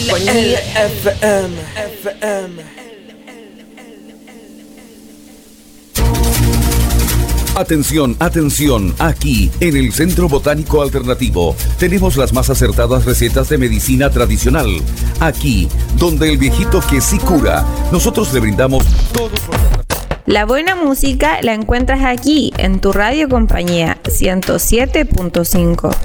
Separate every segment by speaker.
Speaker 1: Compañía FM.
Speaker 2: Atención, atención, aquí en el Centro Botánico Alternativo tenemos las más acertadas recetas de medicina tradicional. Aquí, donde el viejito que sí cura, nosotros le brindamos todos los...
Speaker 3: La buena música la encuentras aquí, en tu radio compañía 107.5.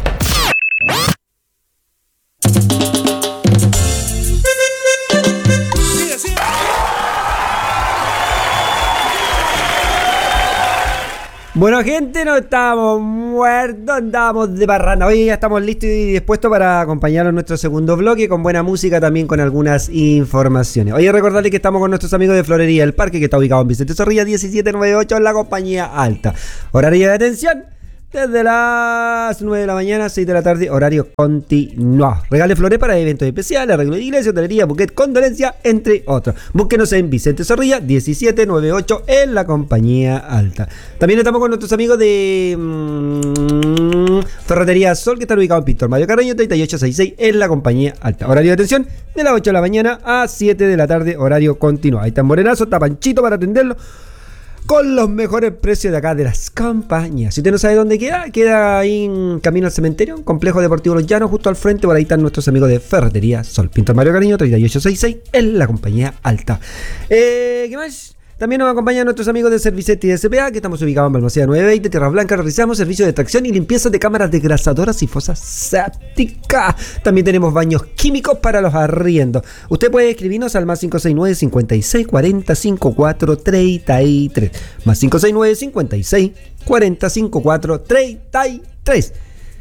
Speaker 4: Bueno, gente, no estábamos muertos, andábamos de parranda. Hoy ya estamos listos y dispuestos para acompañarnos en nuestro segundo bloque con buena música, también con algunas informaciones. Oye, recordarles que estamos con nuestros amigos de Florería del Parque, que está ubicado en Vicente Zorrilla 1798 en la compañía alta. Horario de atención desde las 9 de la mañana a 6 de la tarde, horario continuado. Regale flores para eventos especiales, arreglo de iglesia, hotelería, buquet, condolencia, entre otros. Búsquenos en Vicente Zorrilla 1798 en la compañía alta. También estamos con nuestros amigos de Ferretería Sol, que están ubicados en Pintor Mario Carreño 3866 en la compañía alta. Horario de atención de las 8 de la mañana a 7 de la tarde, horario continuado. Ahí está Morenazo, está Panchito para atenderlo con los mejores precios de acá de las compañías. Si usted no sabe dónde queda ahí en camino al cementerio, Complejo Deportivo Los Llanos, justo al frente. Por ahí están nuestros amigos de Ferretería Sol, Pintor Mario Cariño 3866 en la compañía alta. ¿Qué más? También nos acompañan nuestros amigos de Servicetti y SPA, que estamos ubicados en Balmaceda 920, Tierra Blanca. Realizamos servicios de extracción y limpieza de cámaras desgrasadoras y fosas sépticas. También tenemos baños químicos para los arriendos. Usted puede escribirnos al más 569 56 40 54 33. Más 569 56 40 54 33.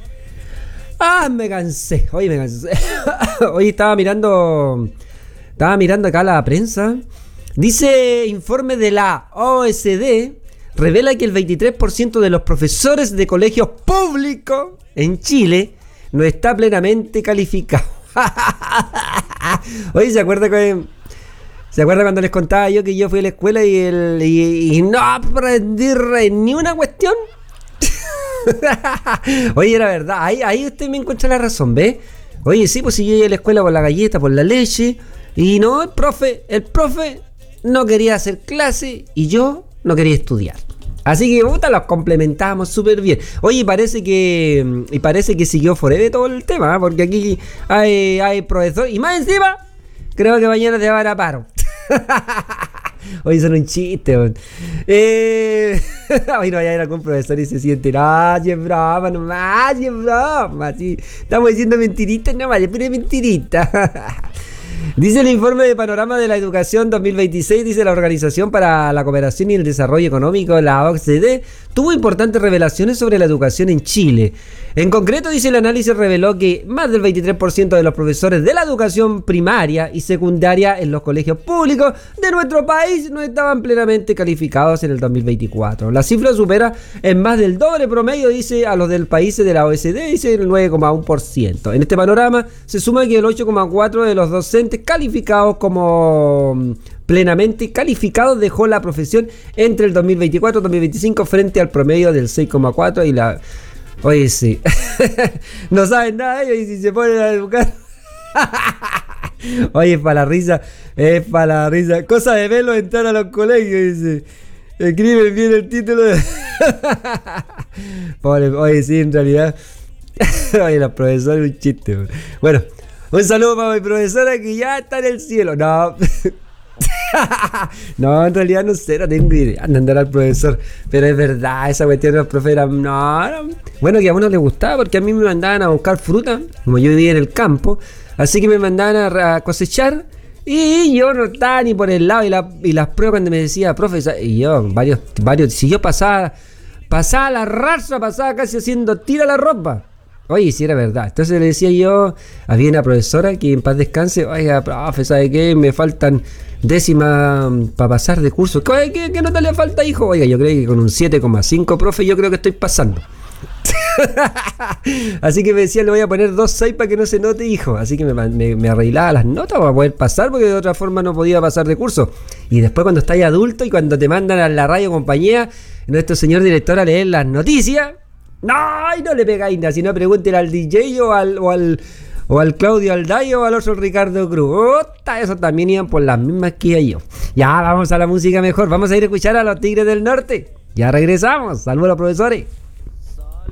Speaker 4: Me cansé. Hoy estaba mirando acá la prensa. Dice, informe de la OSD revela que el 23% de los profesores de colegios públicos en Chile no está plenamente calificado. Oye, ¿se acuerda cuando les contaba yo que yo fui a la escuela y no aprendí ni una cuestión? Oye, era verdad, ahí usted me encuentra la razón, ¿ve? Oye, sí, pues si yo iba a la escuela por la galleta, por la leche, y no, el profe no quería hacer clase y yo no quería estudiar. Así que los complementamos súper bien. Oye, parece que siguió forever todo el tema, ¿eh? Porque aquí hay profesor y más encima creo que mañana te van a paro. Oye, son un chiste. Hoy no vaya a ir algún profesor y se siente, no, si es broma, nomás, si es broma. Sí, estamos diciendo mentiritas nomás, pero es mentirita. Dice el informe de Panorama de la Educación 2026, dice la Organización para la Cooperación y el Desarrollo Económico, la OCDE, tuvo importantes revelaciones sobre la educación en Chile. En concreto, dice el análisis reveló que más del 23% de los profesores de la educación primaria y secundaria en los colegios públicos de nuestro país no estaban plenamente calificados en el 2024. La cifra supera en más del doble promedio, dice, a los del país de la OECD, dice el 9,1%. En este panorama se suma que el 8,4% de los docentes calificados como plenamente calificados dejó la profesión entre el 2024 y 2025 frente al promedio del 6,4% y la... Oye, sí. No saben nada de ellos y si se ponen a educar. Oye, es para la risa. Cosa de verlo entrar a los colegios, dice. Escriben bien el título. Pobre, oye, sí, en realidad. Oye, los profesores, un chiste. Bueno, un saludo para mi profesora que ya está en el cielo. No. No, en realidad no sé, no tengo idea de andar al profesor, pero es verdad, esa cuestión de los profes era, no, bueno, que a uno le gustaba porque a mí me mandaban a buscar fruta, como yo vivía en el campo, así que me mandaban a cosechar y yo no estaba ni por el lado y las pruebas cuando me decía, profe, y yo, varios, si yo pasaba la raza, pasaba casi haciendo tira la ropa. Oye, sí era verdad. Entonces le decía yo, había una profesora que en paz descanse, oiga, profe, ¿sabe qué? Me faltan décimas para pasar de curso. ¿Qué nota le falta, hijo? Oiga, yo creo que con un 7,5, profe, yo creo que estoy pasando. Así que me decía, le voy a poner 2,6 para que no se note, hijo. Así que me arreglaba las notas para poder pasar, porque de otra forma no podía pasar de curso. Y después cuando estás adulto y cuando te mandan a la radio compañía, nuestro señor director a leer las noticias, no le pegáis nada, si no pregúntele al DJ o o al Claudio Aldayo o al otro Ricardo Cruz. Ota, esos también iban por las mismas que yo. Ya, vamos a la música mejor. Vamos a ir a escuchar a los Tigres del Norte. Ya regresamos. Saludos a los profesores.